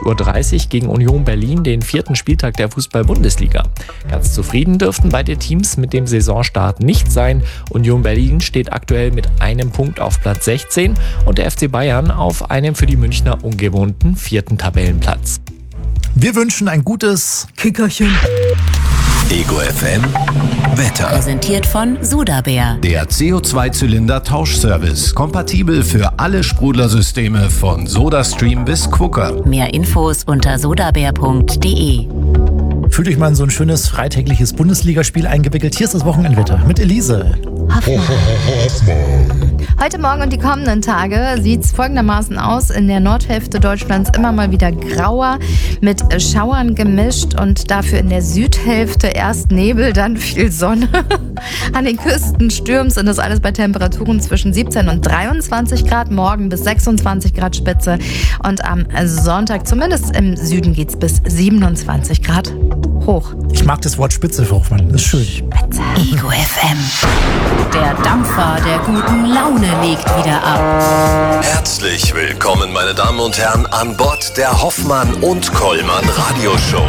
20.30 Uhr gegen Union Berlin den 4. Spieltag der Fußball-Bundesliga. Ganz zufrieden dürften beide Teams mit dem Saisonstart nicht sein. Union Berlin steht aktuell mit einem Punkt auf Platz 16 und der FC Bayern auf einem für die Münchner ungewohnten 4. Tabellenplatz. Wir wünschen ein gutes Kickerchen. Ego FM Wetter. Präsentiert von Sudabär. Der CO2-Zylinder-Tauschservice. Kompatibel für alle Sprudlersysteme von SodaStream bis Quooker. Mehr Infos unter sodabär.de. Fühlt euch mal in so ein schönes freitägliches Bundesligaspiel eingewickelt. Hier ist das Wochenendwetter mit Elise. Heute Morgen und die kommenden Tage sieht es folgendermaßen aus. In der Nordhälfte Deutschlands immer mal wieder grauer mit Schauern gemischt und dafür in der Südhälfte erst Nebel, dann viel Sonne. An den Küsten stürmt und das alles bei Temperaturen zwischen 17 und 23 Grad, morgen bis 26 Grad Spitze. Und am Sonntag, zumindest im Süden, geht es bis 27 Grad hoch. Ich mag das Wort Spitze, Hochmann. Das ist schön. Spitze. Ego FM. Der Dampfer der guten Laune legt wieder ab. Herzlich willkommen, meine Damen und Herren, an Bord der Hoffmann und Kollmann Radioshow.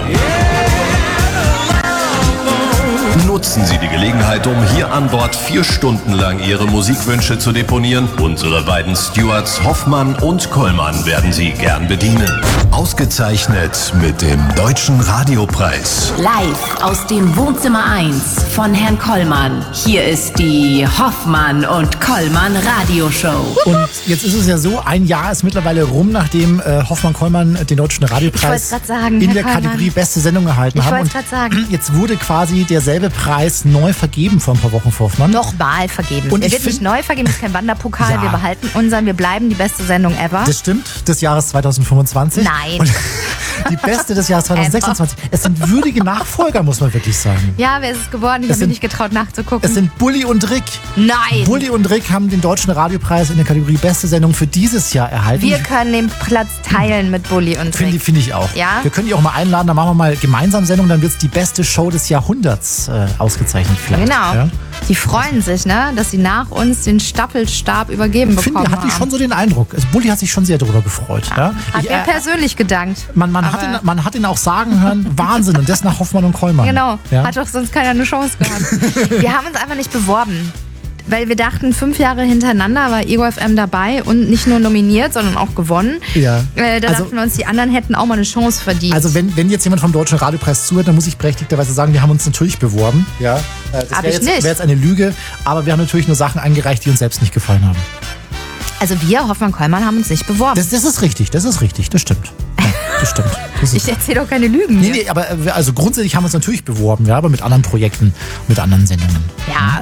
Nutzen Sie die Gelegenheit, um hier an Bord 4 Stunden lang Ihre Musikwünsche zu deponieren. Unsere beiden Stewards Hoffmann und Kollmann werden Sie gern bedienen. Ausgezeichnet mit dem Deutschen Radiopreis. Live aus dem Wohnzimmer 1 von Herrn Kollmann. Hier ist die Hoffmann und Kollmann Radioshow. Und jetzt ist es ja so, ein Jahr ist mittlerweile rum, nachdem Hoffmann-Kollmann den Deutschen Radiopreis in der Kategorie Beste Sendung erhalten haben. Ich wollte gerade sagen. Jetzt wurde quasi derselbe Preis neu vergeben vor ein paar Wochen, Hoffmann. Nochmal vergeben. Und Er wird nicht neu vergeben, das ist kein Wanderpokal. Ja. Wir behalten unseren, wir bleiben die beste Sendung ever. Das stimmt, des Jahres 2025. Nein. Und die beste des Jahres 2026. Es sind würdige Nachfolger, muss man wirklich sagen. Ja, wer ist es geworden? Ich habe mir nicht getraut nachzugucken. Es sind Bulli und Rick. Nein. Bulli und Rick haben den Deutschen Radiopreis in der Kategorie Beste Sendung für dieses Jahr erhalten. Wir können den Platz teilen mit Bulli und Rick. Finde ich auch. Ja? Wir können die auch mal einladen, dann machen wir mal gemeinsam Sendung, dann wird es die beste Show des Jahrhunderts ausgezeichnet vielleicht. Genau. Ja? Die freuen sich, ne, dass sie nach uns den Staffelstab übergeben bekommen Hatte ich schon so den Eindruck. Also Bulli hat sich schon sehr darüber gefreut. Ja? Hat mir persönlich gedankt. Man hat ihn auch sagen hören, Wahnsinn. Und das nach Hoffmann und Kollmann. Genau. Ja? Hat doch sonst keiner eine Chance gehabt. Wir haben uns einfach nicht beworben. Weil wir dachten, 5 Jahre hintereinander war Ego FM dabei und nicht nur nominiert, sondern auch gewonnen. Ja. Da dachten wir uns, die anderen hätten auch mal eine Chance verdient. Also wenn jetzt jemand vom Deutschen Radiopreis zuhört, dann muss ich berechtigterweise sagen, wir haben uns natürlich beworben. Ja. Das Hab wäre ich nicht. jetzt eine Lüge, aber wir haben natürlich nur Sachen eingereicht, die uns selbst nicht gefallen haben. Also wir, Hoffmann-Kollmann, haben uns nicht beworben. Das ist richtig, das stimmt. Ja, das stimmt. Ich erzähle doch keine Lügen. Nee, aber also grundsätzlich haben wir uns natürlich beworben, ja, aber mit anderen Projekten, mit anderen Sendungen. Ja.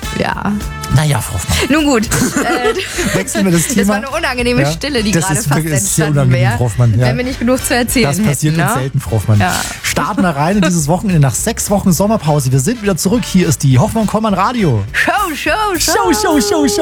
Naja, Frau Hoffmann. Nun gut. Wechseln wir das Thema. Das war eine unangenehme Stille, die das gerade ist fast wirklich sehr entstanden unangenehm, wäre, Frau Hoffmann. Ja. wenn wir nicht genug zu erzählen Das passiert hätten. uns selten, Frau Hoffmann. Ja. Starten wir rein in dieses Wochenende nach 6 Wochen Sommerpause. Wir sind wieder zurück. Hier ist die Hoffmann-Kollmann Radio. Show.